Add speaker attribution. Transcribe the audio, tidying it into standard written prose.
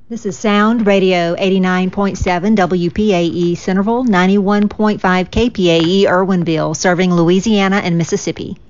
Speaker 1: This is Sound Radio 89.7 WPAE Centerville, 91.5 KPAE Irwinville, serving Louisiana and Mississippi.